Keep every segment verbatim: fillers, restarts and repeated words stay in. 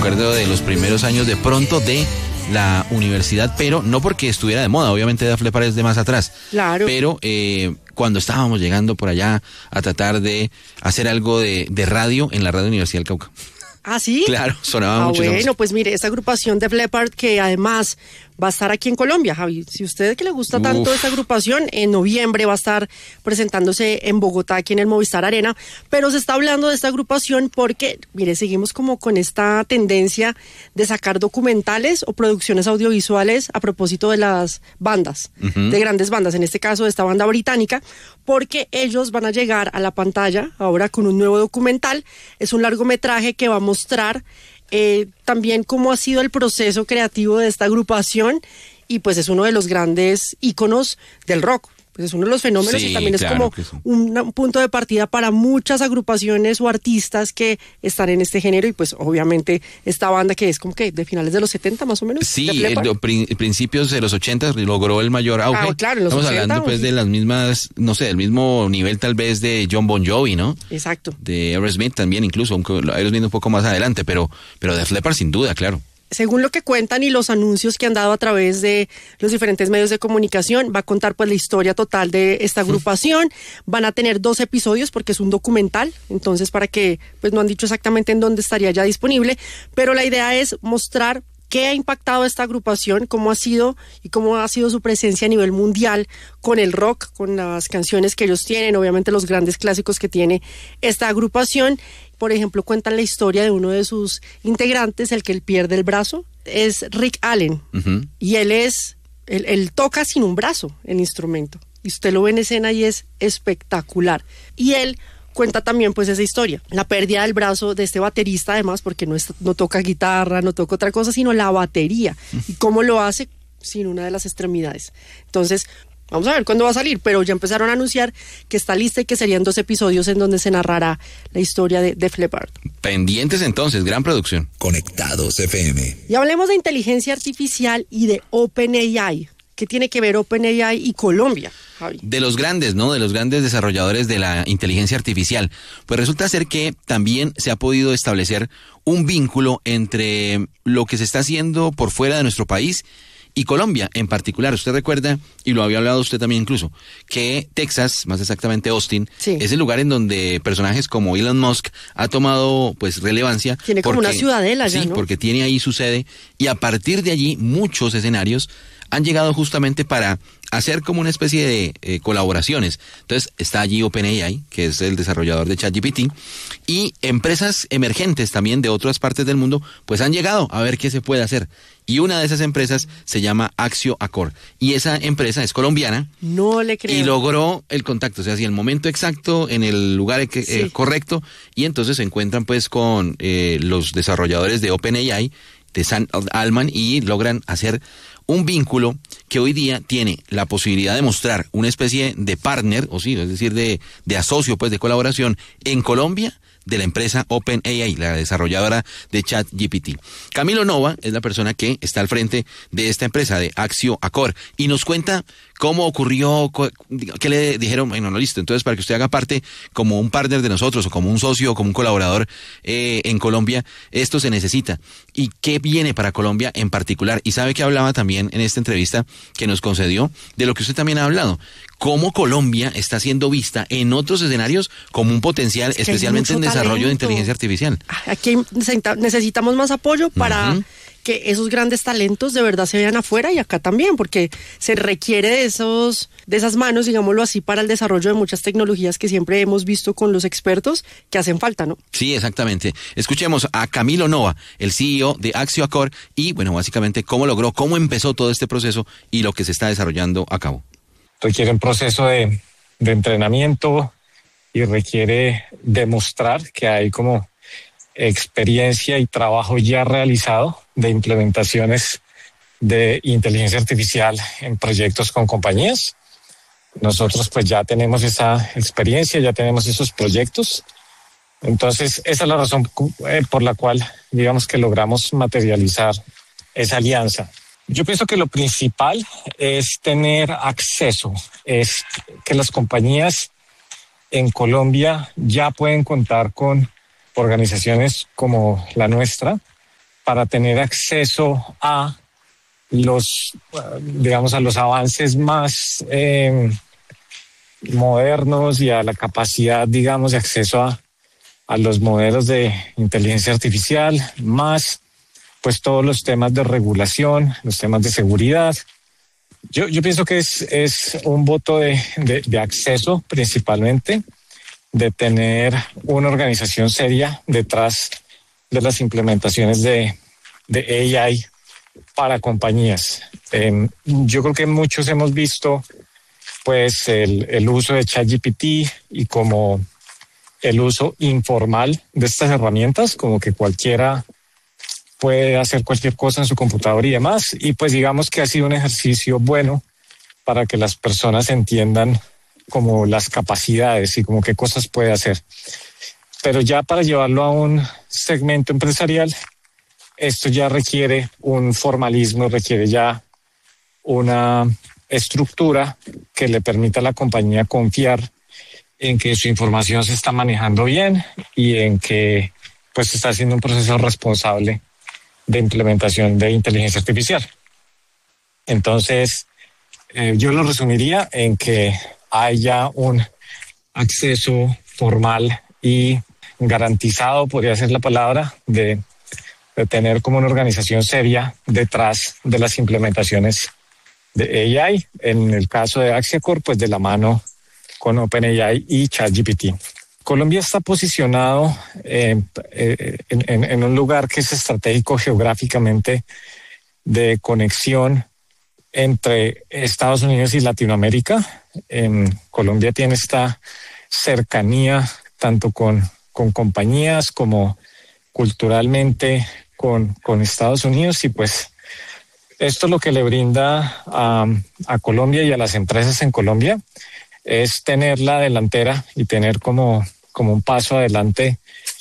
acuerdo de los primeros años de pronto de la universidad, pero no porque estuviera de moda, obviamente Def Leppard es de más atrás. Claro. Pero eh, cuando estábamos llegando por allá a tratar de hacer algo de, de radio en la Radio Universidad del Cauca. ¿Ah, sí? Claro, sonaba ah, mucho. Bueno, pues mire, esta agrupación Def Leppard que además va a estar aquí en Colombia, Javi. Si usted que le gusta tanto Uf. esta agrupación, en noviembre va a estar presentándose en Bogotá, aquí en el Movistar Arena, pero se está hablando de esta agrupación porque, mire, seguimos como con esta tendencia de sacar documentales o producciones audiovisuales a propósito de las bandas, uh-huh. de grandes bandas, en este caso de esta banda británica, porque ellos van a llegar a la pantalla ahora con un nuevo documental. Es un largometraje que va a mostrar Eh, también cómo ha sido el proceso creativo de esta agrupación y pues es uno de los grandes íconos del rock, pues es uno de los fenómenos sí, y también claro es como sí. un, un punto de partida para muchas agrupaciones o artistas que están en este género y pues obviamente esta banda que es como que de finales de los setenta más o menos. Sí, en prin, principios de los ochenta logró el mayor auge. Ah, claro, en los Estamos ochenta, hablando pues sí. de las mismas, no sé, del mismo nivel tal vez de John Bon Jovi, ¿no? Exacto. De Aerosmith también incluso, aunque Aerosmith un poco más adelante, pero, pero Def Leppard sin duda, claro. Según lo que cuentan y los anuncios que han dado a través de los diferentes medios de comunicación, va a contar pues la historia total de esta agrupación. Van a tener dos episodios porque es un documental, entonces para que, pues no han dicho exactamente en dónde estaría ya disponible, pero la idea es mostrar qué ha impactado esta agrupación, cómo ha sido y cómo ha sido su presencia a nivel mundial con el rock, con las canciones que ellos tienen, obviamente los grandes clásicos que tiene esta agrupación. Por ejemplo, cuentan la historia de uno de sus integrantes, el que él pierde el brazo, es Rick Allen, uh-huh. y él es, él, él toca sin un brazo el instrumento, y usted lo ve en escena y es espectacular, y él cuenta también pues esa historia, la pérdida del brazo de este baterista además, porque no, es, no toca guitarra, no toca otra cosa, sino la batería, y cómo lo hace sin una de las extremidades. Entonces, vamos a ver cuándo va a salir, pero ya empezaron a anunciar que está lista y que serían dos episodios en donde se narrará la historia de Def Leppard. Pendientes entonces, gran producción. Conectados F M. Y hablemos de inteligencia artificial y de OpenAI. ¿Qué tiene que ver OpenAI y Colombia, Javi? De los grandes, ¿no? De los grandes desarrolladores de la inteligencia artificial. Pues resulta ser que también se ha podido establecer un vínculo entre lo que se está haciendo por fuera de nuestro país y Colombia en particular. Usted recuerda, y lo había hablado usted también incluso, que Texas, más exactamente Austin, sí. es el lugar en donde personajes como Elon Musk ha tomado pues relevancia. Tiene como porque, una ciudadela ya, sí, ¿no? porque tiene ahí su sede y a partir de allí muchos escenarios han llegado justamente para hacer como una especie de eh, colaboraciones. Entonces está allí OpenAI, que es el desarrollador de ChatGPT, y empresas emergentes también de otras partes del mundo, pues han llegado a ver qué se puede hacer. Y una de esas empresas se llama Axio Acor, y esa empresa es colombiana. No le creo. Y logró el contacto, o sea, así el momento exacto, en el lugar que, sí. eh, correcto, y entonces se encuentran pues con eh, los desarrolladores de OpenAI, de Sam Altman, y logran hacer un vínculo que hoy día tiene la posibilidad de mostrar una especie de partner, o sí, es decir, de, de asocio, pues, de colaboración en Colombia de la empresa OpenAI, la desarrolladora de ChatGPT. Camilo Nova es la persona que está al frente de esta empresa, de Axio Acor, y nos cuenta cómo ocurrió, qué le dijeron, bueno, no, listo, entonces para que usted haga parte como un partner de nosotros, o como un socio, o como un colaborador eh, en Colombia, esto se necesita. ¿Y qué viene para Colombia en particular? Y sabe que hablaba también en esta entrevista que nos concedió, de lo que usted también ha hablado, cómo Colombia está siendo vista en otros escenarios como un potencial, es especialmente en desarrollo talento. de inteligencia artificial. Aquí necesitamos más apoyo para uh-huh. que esos grandes talentos de verdad se vean afuera y acá también, porque se requiere de esos, de esas manos, digámoslo así, para el desarrollo de muchas tecnologías que siempre hemos visto con los expertos que hacen falta, ¿no? Sí, exactamente. Escuchemos a Camilo Nova, el C E O de Axio Acor, y bueno, básicamente cómo logró, cómo empezó todo este proceso y lo que se está desarrollando a cabo. Requiere un proceso de, de entrenamiento y requiere demostrar que hay como experiencia y trabajo ya realizado de implementaciones de inteligencia artificial en proyectos con compañías. Nosotros pues ya tenemos esa experiencia, ya tenemos esos proyectos. Entonces esa es la razón por la cual digamos que logramos materializar esa alianza. Yo pienso que lo principal es tener acceso, es que las compañías en Colombia ya pueden contar con organizaciones como la nuestra para tener acceso a los, digamos, a los avances más eh, modernos y a la capacidad, digamos, de acceso a, a los modelos de inteligencia artificial, más pues todos los temas de regulación, los temas de seguridad. Yo, yo pienso que es, es un voto de, de, de acceso principalmente, de tener una organización seria detrás de las implementaciones de, de A I para compañías. Eh, yo creo que muchos hemos visto pues el, el uso de ChatGPT y como el uso informal de estas herramientas, como que cualquiera puede hacer cualquier cosa en su computador y demás, y pues digamos que ha sido un ejercicio bueno para que las personas entiendan como las capacidades y como qué cosas puede hacer. Pero ya para llevarlo a un segmento empresarial, esto ya requiere un formalismo, requiere ya una estructura que le permita a la compañía confiar en que su información se está manejando bien y en que pues se está haciendo un proceso responsable de implementación de inteligencia artificial. Entonces, eh, yo lo resumiría en que haya un acceso formal y garantizado, podría ser la palabra, de, de tener como una organización seria detrás de las implementaciones de A I. En el caso de Axiacor, pues de la mano con OpenAI y ChatGPT. Colombia está posicionado eh, eh, en, en, en un lugar que es estratégico geográficamente de conexión entre Estados Unidos y Latinoamérica. En Colombia tiene esta cercanía tanto con, con compañías como culturalmente con, con Estados Unidos, y pues esto lo que le brinda a, a Colombia y a las empresas en Colombia es tener la delantera y tener como, como un paso adelante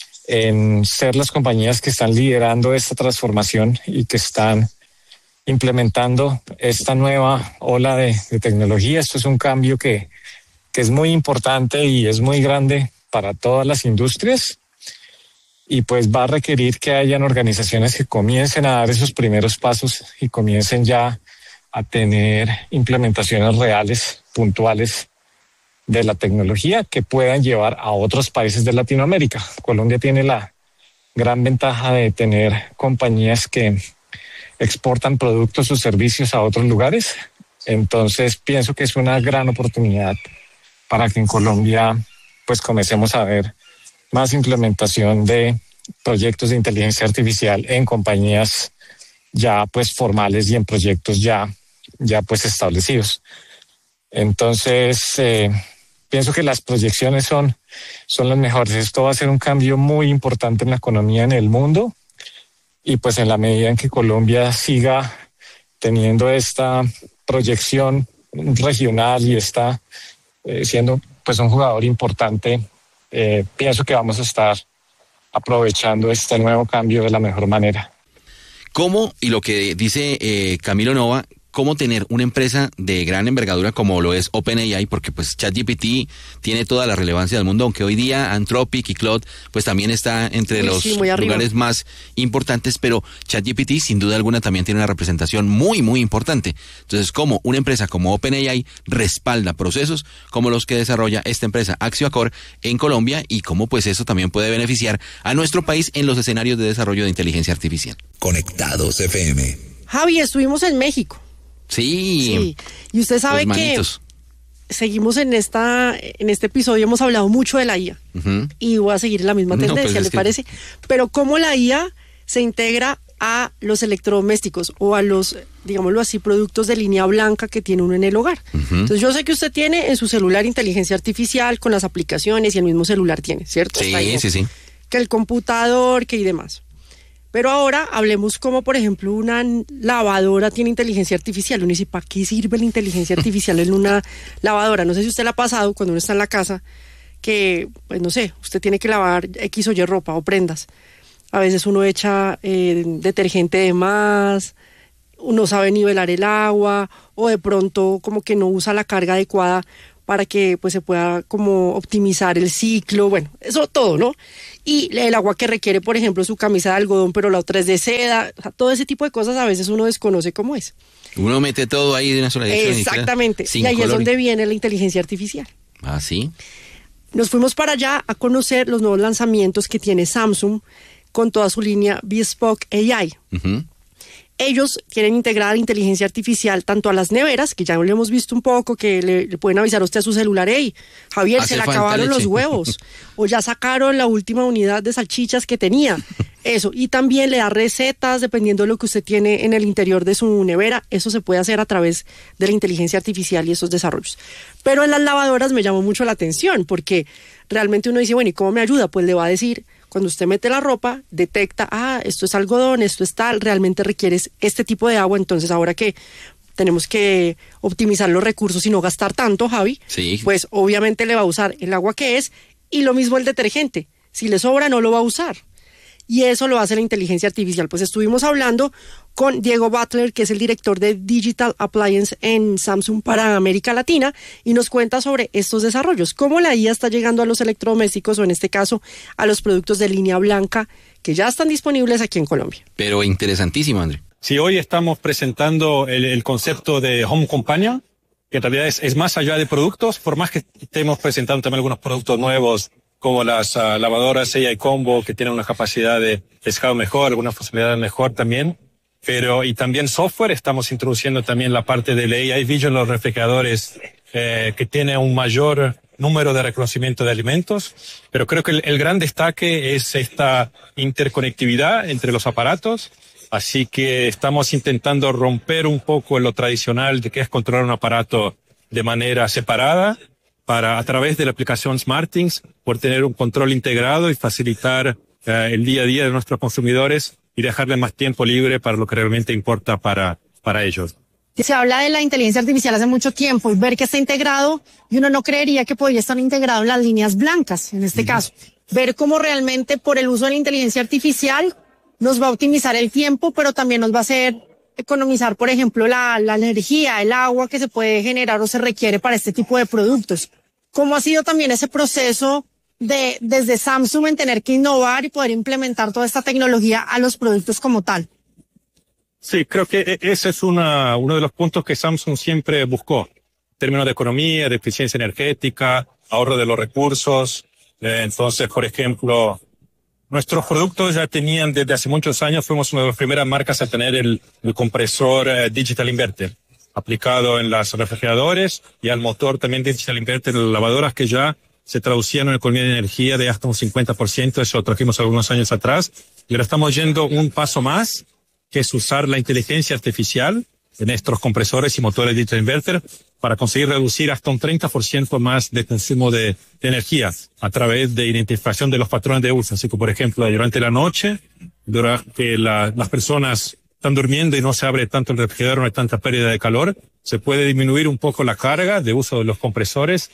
en ser las compañías que están liderando esta transformación y que están implementando esta nueva ola de, de tecnología. Esto es un cambio que, que es muy importante y es muy grande para todas las industrias, y pues va a requerir que hayan organizaciones que comiencen a dar esos primeros pasos y comiencen ya a tener implementaciones reales, puntuales de la tecnología que puedan llevar a otros países de Latinoamérica. Colombia tiene la gran ventaja de tener compañías que exportan productos o servicios a otros lugares. Entonces pienso que es una gran oportunidad para que en Colombia pues comencemos a ver más implementación de proyectos de inteligencia artificial en compañías ya pues formales y en proyectos ya, ya pues establecidos. Entonces, eh, pienso que las proyecciones son, son las mejores. Esto va a ser un cambio muy importante en la economía en el mundo, y pues en la medida en que Colombia siga teniendo esta proyección regional y está eh, siendo pues un jugador importante, eh, pienso que vamos a estar aprovechando este nuevo cambio de la mejor manera. ¿Cómo, y lo que dice eh, Camilo Nova, cómo tener una empresa de gran envergadura como lo es OpenAI, porque pues ChatGPT tiene toda la relevancia del mundo, aunque hoy día Anthropic y Claude pues también está entre Uy, los sí, muy arriba. lugares más importantes, pero ChatGPT sin duda alguna también tiene una representación muy muy importante. Entonces, cómo una empresa como OpenAI respalda procesos como los que desarrolla esta empresa Axiacor en Colombia, y cómo pues eso también puede beneficiar a nuestro país en los escenarios de desarrollo de inteligencia artificial. Conectados F M. Javi, estuvimos en México. Sí, Sí, y usted sabe los que manitos. seguimos en esta en este episodio, hemos hablado mucho de la I A, Ujú. y voy a seguir la misma No, tendencia, pues es ¿le que- parece? Pero cómo la I A se integra a los electrodomésticos o a los, digámoslo así, productos de línea blanca que tiene uno en el hogar. Ujú. Entonces yo sé que usted tiene en su celular inteligencia artificial con las aplicaciones, y el mismo celular tiene, ¿cierto? Está ahí, Sí, sí, sí. que el computador, que y demás. Pero ahora hablemos como, por ejemplo, una lavadora tiene inteligencia artificial. Uno dice, ¿para qué sirve la inteligencia artificial en una lavadora? No sé si usted la ha pasado cuando uno está en la casa, que, pues no sé, usted tiene que lavar X o Y ropa o prendas. A veces uno echa eh, detergente de más, uno sabe nivelar el agua, o de pronto como que no usa la carga adecuada para que pues se pueda como optimizar el ciclo, bueno, eso todo, ¿no? Y el agua que requiere, por ejemplo, su camisa de algodón, pero la otra es de seda, o sea, todo ese tipo de cosas a veces uno desconoce cómo es. Uno mete todo ahí de una sola dirección. Exactamente, y, y ahí color. Es donde viene la inteligencia artificial. Ah, sí. Nos fuimos para allá a conocer los nuevos lanzamientos que tiene Samsung con toda su línea Bespoke A I. Uh-huh. Ellos quieren integrar inteligencia artificial tanto a las neveras, que ya lo hemos visto un poco, que le, le pueden avisar a usted a su celular, hey, Javier, Hace se le acabaron leche. los huevos, o ya sacaron la última unidad de salchichas que tenía. Eso, y también le da recetas dependiendo de lo que usted tiene en el interior de su nevera. Eso se puede hacer a través de la inteligencia artificial y esos desarrollos. Pero en las lavadoras me llamó mucho la atención, porque realmente uno dice, bueno, ¿y cómo me ayuda? Pues le va a decir, cuando usted mete la ropa, detecta, ah, esto es algodón, esto es tal, realmente requieres este tipo de agua, entonces ahora que tenemos que optimizar los recursos y no gastar tanto, Javi, sí. pues obviamente le va a usar el agua que es, y lo mismo el detergente, si le sobra no lo va a usar. Y eso lo hace la inteligencia artificial. Pues estuvimos hablando con Diego Butler, que es el director de Digital Appliance en Samsung para América Latina, y nos cuenta sobre estos desarrollos, cómo la I A está llegando a los electrodomésticos, o en este caso a los productos de línea blanca, que ya están disponibles aquí en Colombia. Pero interesantísimo, André. Sí, hoy estamos presentando el, el concepto de Home Companion, que en realidad es, es más allá de productos, por más que estemos presentando también algunos productos nuevos, como las uh, lavadoras A I Combo, que tienen una capacidad de pescado mejor, alguna funcionalidad mejor también. Pero, y también software, estamos introduciendo también la parte del A I Vision, los refrigeradores, eh, que tiene un mayor número de reconocimiento de alimentos. Pero creo que el, el gran destaque es esta interconectividad entre los aparatos. Así que estamos intentando romper un poco lo tradicional de que es controlar un aparato de manera separada, para a través de la aplicación SmartThings poder tener un control integrado y facilitar uh, el día a día de nuestros consumidores y dejarles más tiempo libre para lo que realmente importa para, para ellos. Se habla de la inteligencia artificial hace mucho tiempo y ver que está integrado, y uno no creería que podría estar integrado en las líneas blancas, en este mm. caso. Ver cómo realmente por el uso de la inteligencia artificial nos va a optimizar el tiempo, pero también nos va a hacer economizar, por ejemplo, la, la energía, el agua que se puede generar o se requiere para este tipo de productos. ¿Cómo ha sido también ese proceso de desde Samsung en tener que innovar y poder implementar toda esta tecnología a los productos como tal? Sí, creo que ese es una, uno de los puntos que Samsung siempre buscó. En términos de economía, de eficiencia energética, ahorro de los recursos. Eh, entonces, por ejemplo, nuestros productos ya tenían desde hace muchos años, fuimos una de las primeras marcas a tener el, el compresor eh, Digital Inverter aplicado en los refrigeradores, y al motor también Digital Inverter en las lavadoras, que ya se traducían en economía de energía de hasta un cincuenta por ciento. Eso lo trajimos algunos años atrás. Y ahora estamos yendo un paso más, que es usar la inteligencia artificial en estos compresores y motores Digital Inverter para conseguir reducir hasta un treinta por ciento más de consumo de, de energía a través de identificación de los patrones de uso. Así que, por ejemplo, durante la noche, durante la, las personas están durmiendo y no se abre tanto el refrigerador, no hay tanta pérdida de calor, se puede disminuir un poco la carga de uso de los compresores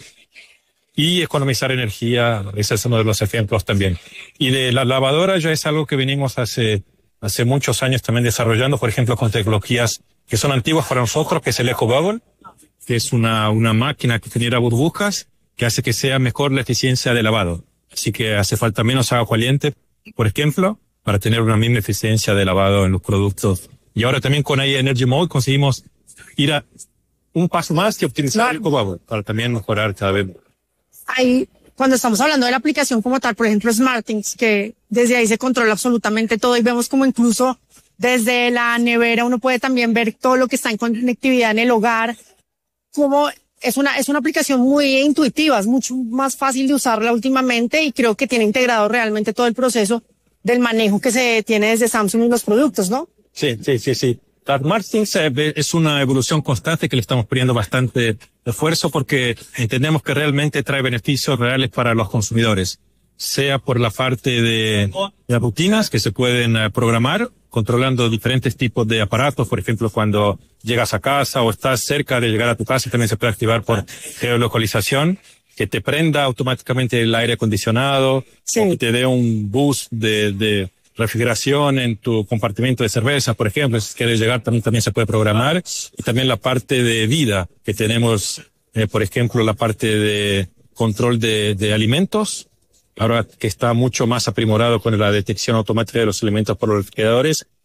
y economizar energía. Ese es uno de los ejemplos también. Y de la lavadora ya es algo que venimos hace, hace muchos años también desarrollando, por ejemplo, con tecnologías que son antiguas para nosotros, que es el Eco Bubble, que es una, una máquina que genera burbujas, que hace que sea mejor la eficiencia de lavado. Así que hace falta menos agua caliente, por ejemplo, para tener una misma eficiencia de lavado en los productos. Y ahora también con A I Energy Mode conseguimos ir a un paso más y optimizar el Eco Bubble para también mejorar cada vez. Ahí, cuando estamos hablando de la aplicación como tal, por ejemplo, SmartThings, que desde ahí se controla absolutamente todo, y vemos como incluso desde la nevera uno puede también ver todo lo que está en conectividad en el hogar. Como es una, es una aplicación muy intuitiva, es mucho más fácil de usarla últimamente, y creo que tiene integrado realmente todo el proceso del manejo que se tiene desde Samsung en los productos, ¿no? Sí, sí, sí, sí. SmartThings es una evolución constante que le estamos poniendo bastante esfuerzo, porque entendemos que realmente trae beneficios reales para los consumidores, sea por la parte de, de rutinas que se pueden uh, programar, controlando diferentes tipos de aparatos. Por ejemplo, cuando llegas a casa o estás cerca de llegar a tu casa, también se puede activar por geolocalización, que te prenda automáticamente el aire acondicionado, sí, o que te dé un boost de, de refrigeración en tu compartimento de cerveza, por ejemplo. Si quieres llegar, también, también se puede programar. Y también la parte de vida que tenemos eh, por ejemplo, la parte de control de, de alimentos, ahora que está mucho más aprimorado con la detección automática de los alimentos por los refrigeradores,